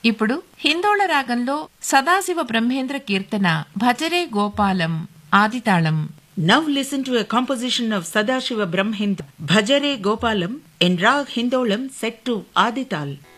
ఇప్పుడు హిందోళ రాగంలో సదాశివ బ్రహ్మేంద్ర కీర్తన భజరే Gopalam ఆదితాళం. Now listen to a composition of Sadashiva Brahmendra Bhajare Gopalam in Rag Hindolam set to Adital.